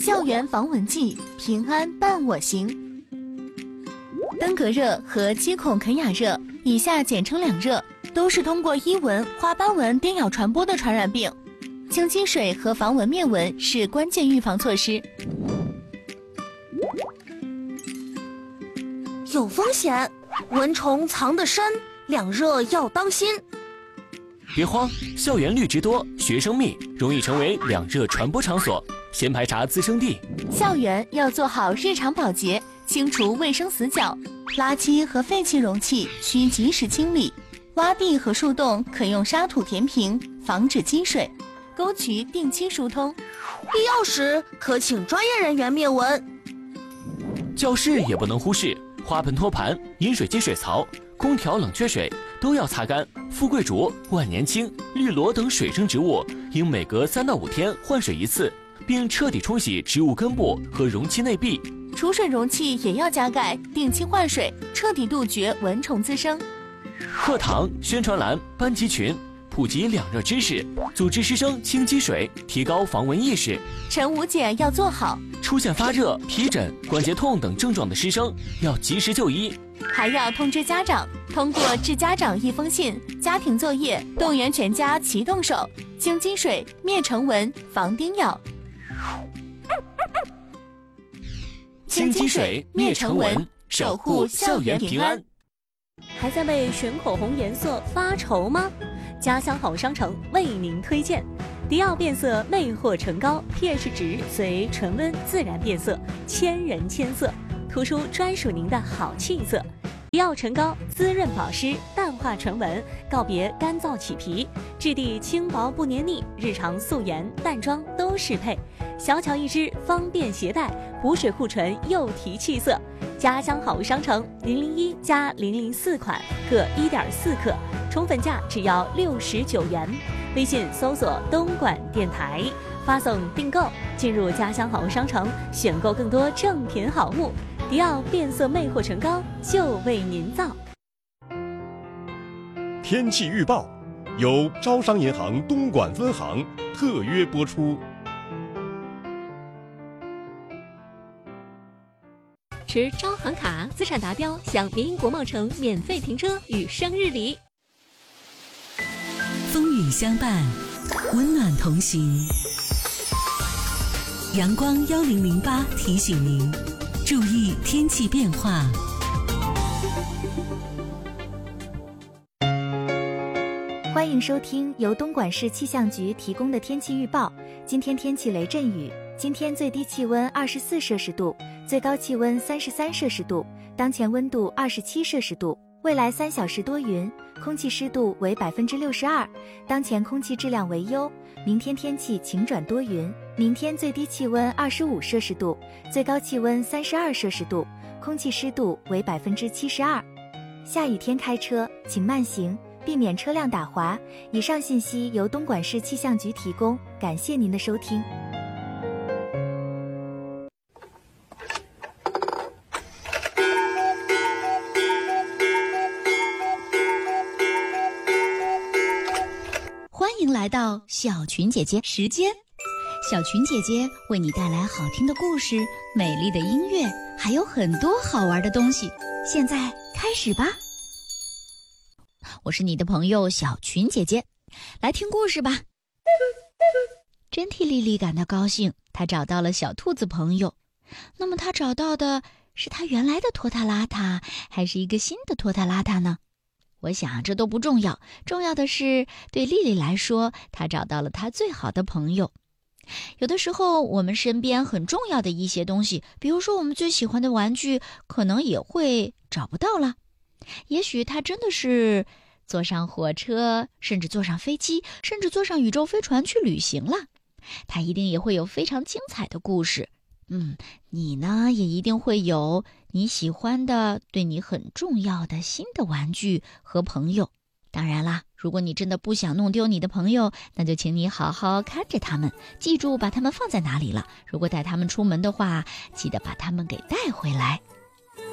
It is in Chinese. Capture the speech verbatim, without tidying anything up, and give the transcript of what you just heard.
校园防蚊剂，平安伴我行。登革热和鸡孔肯雅热，以下简称两热，都是通过伊蚊、花斑蚊叮咬传播的传染病。清积水和防蚊灭蚊是关键预防措施。 有风险，蚊虫藏得深，两热要当心。 别慌，校园绿植多，学生密，容易成为两热传播场所，先排查滋生地。 校园要做好日常保洁，清除卫生死角，垃圾和废弃容器需及时清理，洼地和树洞可用沙土填平，防止积水，沟渠定期疏通， 必要时可请专业人员灭蚊。 教室也不能忽视，花盆托盘、饮水机水槽、空调冷却水都要擦干。富贵竹、万年青、绿萝等水生植物应每隔三到五天换水一次，并彻底冲洗植物根部和容器内壁。 储水容器也要加盖，定期换水，彻底杜绝蚊虫滋生。 课堂、宣传栏、班级群普及两热知识，组织师生清积水，提高防蚊意识。 晨午检要做好， 出现发热、皮疹、关节痛等症状的师生要及时就医， 还要通知家长，通过致家长一封信、家庭作业，动员全家齐动手，清积水、灭尘蚊、防叮咬。 清积水、灭尘蚊，守护校园平安。 还在为选口红颜色发愁吗？家乡好商城为您推荐迪奥变色魅惑唇膏 ，pH 值随唇温自然变色，千人千色，涂出专属您的好气色。迪奥唇膏滋润保湿，淡化唇纹，告别干燥起皮，质地轻薄不黏腻，日常素颜淡妆都适配。小巧一支，方便携带，补水护唇又提气色。家乡好商城零零一加零零四款各一点四克，宠粉价只要六十九元。微信搜索东莞电台，发送订购，进入家乡好商城，选购更多正品好物。迪奥变色魅惑唇膏就为您造。 天气预报由招商银行东莞分行特约播出。 持招行卡，资产达标享民营国贸城免费停车与生日礼。 风雨相伴，温暖同行。阳光幺零零八提醒您，注意天气变化。 欢迎收听由东莞市气象局提供的天气预报。今天天气雷阵雨，今天最低气温二十四摄氏度，最高气温三十三摄氏度，当前温度二十七摄氏度。未来三小时多云，空气湿度为百分之六十二，当前空气质量为优。明天天气晴转多云，明天最低气温二十五摄氏度，最高气温三十二摄氏度，空气湿度为百分之七十二。下雨天开车请慢行，避免车辆打滑。以上信息由东莞市气象局提供，感谢您的收听。 欢迎来到小群姐姐时间，小群姐姐为你带来好听的故事、美丽的音乐，还有很多好玩的东西。现在开始吧。我是你的朋友小群姐姐，来听故事吧。真替丽丽感到高兴，她找到了小兔子朋友。那么她找到的是她原来的拖沓邋遢，还是一个新的拖沓邋遢呢？我想这都不重要，重要的是对丽丽来说，她找到了她最好的朋友。有的时候我们身边很重要的一些东西，比如说我们最喜欢的玩具，可能也会找不到了。也许它真的是坐上火车，甚至坐上飞机，甚至坐上宇宙飞船去旅行了。它一定也会有非常精彩的故事。嗯，你呢也一定会有你喜欢的、对你很重要的新的玩具和朋友。当然啦，如果你真的不想弄丢你的朋友，那就请你好好看着他们，记住把他们放在哪里了。如果带他们出门的话，记得把他们给带回来。